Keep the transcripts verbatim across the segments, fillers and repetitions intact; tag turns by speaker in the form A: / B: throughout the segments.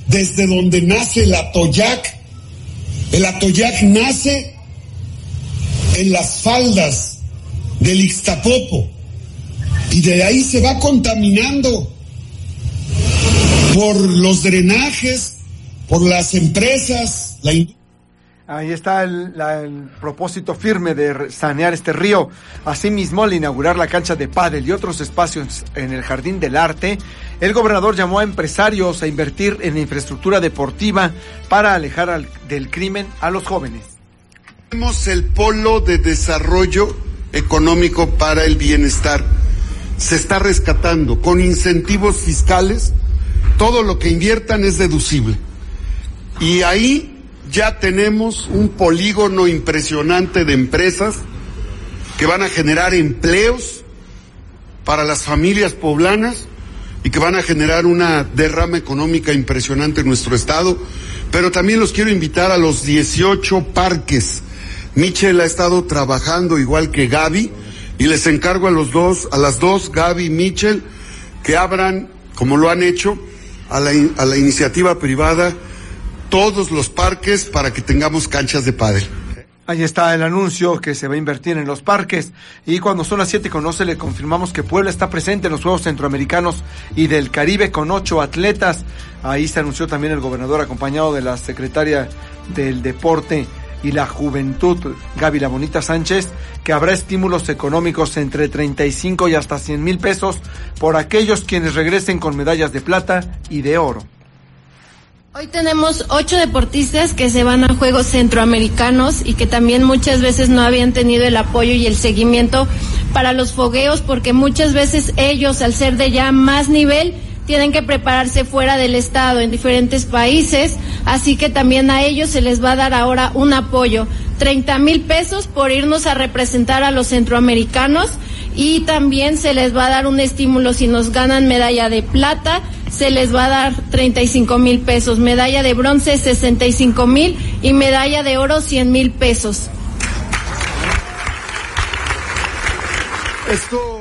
A: desde donde nace el Atoyac. El Atoyac nace en las faldas del Ixtapopo y de ahí se va contaminando por los drenajes, por las empresas, la industria.
B: Ahí está el, la, el propósito firme de sanear este río. Asimismo, al inaugurar la cancha de pádel y otros espacios en el Jardín del Arte, el gobernador llamó a empresarios a invertir en infraestructura deportiva para alejar al, del crimen a los jóvenes.
A: Tenemos el polo de desarrollo económico para el bienestar. Se está rescatando con incentivos fiscales. Todo lo que inviertan es deducible. Y ahí ya tenemos un polígono impresionante de empresas que van a generar empleos para las familias poblanas y que van a generar una derrama económica impresionante en nuestro estado. Pero también los quiero invitar a los dieciocho parques. Michel ha estado trabajando igual que Gaby y les encargo a los dos, a las dos, Gaby y Michel, que abran, como lo han hecho, a la, a la iniciativa privada todos los parques para que tengamos canchas de pádel.
B: Ahí está el anuncio que se va a invertir en los parques. Y cuando son las siete con once le confirmamos que Puebla está presente en los Juegos Centroamericanos y del Caribe con ocho atletas. Ahí se anunció también el gobernador acompañado de la secretaria del Deporte y la Juventud, Gaby La Bonita Sánchez, que habrá estímulos económicos entre treinta y cinco y hasta cien mil pesos por aquellos quienes regresen con medallas de plata y de oro.
C: Hoy tenemos ocho deportistas que se van a Juegos Centroamericanos y que también muchas veces no habían tenido el apoyo y el seguimiento para los fogueos, porque muchas veces ellos, al ser de ya más nivel, tienen que prepararse fuera del estado, en diferentes países, así que también a ellos se les va a dar ahora un apoyo, treinta mil pesos por irnos a representar a los centroamericanos, y también se les va a dar un estímulo si nos ganan medalla de plata, se les va a dar treinta y cinco mil pesos, medalla de bronce sesenta y cinco mil y medalla de oro cien mil pesos.
A: Esto...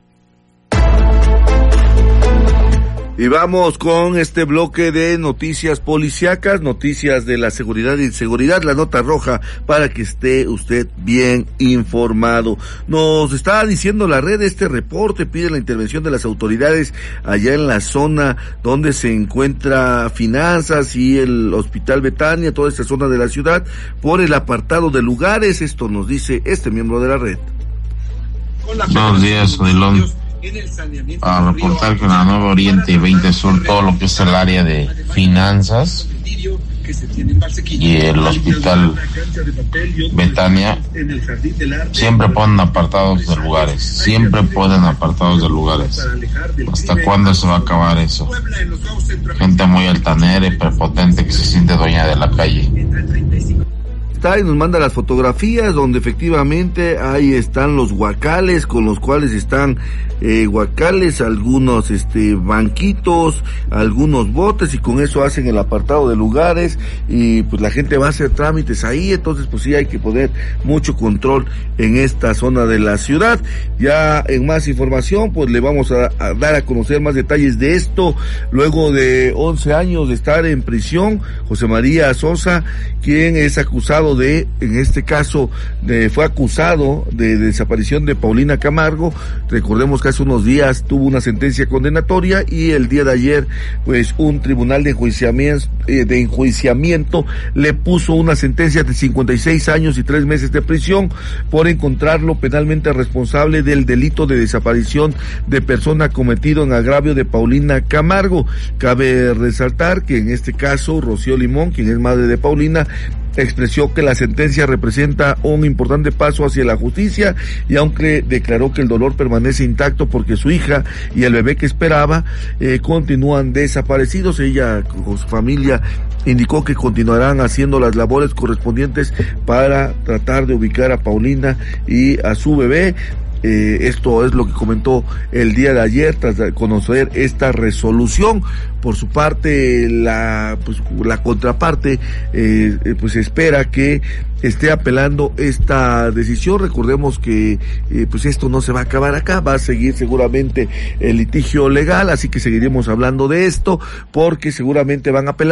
D: Y vamos con este bloque de noticias policíacas, noticias de la seguridad y inseguridad, la nota roja, para que esté usted bien informado. Nos está diciendo la red, este reporte pide la intervención de las autoridades allá en la zona donde se encuentra Finanzas y el Hospital Betania, toda esta zona de la ciudad, por el apartado de lugares. Esto nos dice este miembro de la red.
E: Buenos días, Odilón. A reportar que en la nueva Oriente y veinte Sur, todo lo que es el área de Finanzas y el Hospital Betania, siempre ponen apartados de lugares, siempre ponen apartados de lugares. ¿Hasta cuándo se va a acabar eso? Gente muy altanera y prepotente que se siente dueña de la calle.
D: Y nos manda las fotografías donde efectivamente ahí están los guacales con los cuales están eh, guacales, algunos este banquitos, algunos botes, y con eso hacen el apartado de lugares y pues la gente va a hacer trámites ahí. Entonces pues sí hay que poner mucho control en esta zona de la ciudad. Ya en más información pues le vamos a, a dar a conocer más detalles de esto. Luego de once años de estar en prisión, José María Sosa, quien es acusado de, en este caso, de, fue acusado de desaparición de Paulina Camargo. Recordemos que hace unos días tuvo una sentencia condenatoria y el día de ayer, pues, un tribunal de enjuiciamiento, eh, de enjuiciamiento le puso una sentencia de cincuenta y seis años y tres meses de prisión por encontrarlo penalmente responsable del delito de desaparición de persona cometido en agravio de Paulina Camargo. Cabe resaltar que en este caso, Rocío Limón, quien es madre de Paulina, expresó que la sentencia representa un importante paso hacia la justicia, y aunque declaró que el dolor permanece intacto porque su hija y el bebé que esperaba eh, continúan desaparecidos, ella con su familia indicó que continuarán haciendo las labores correspondientes para tratar de ubicar a Paulina y a su bebé. Eh, esto es lo que comentó el día de ayer tras conocer esta resolución. Por su parte, la pues la contraparte eh, pues espera que esté apelando esta decisión. Recordemos que eh, pues esto no se va a acabar acá, va a seguir seguramente el litigio legal, así que seguiremos hablando de esto porque seguramente van a apelar.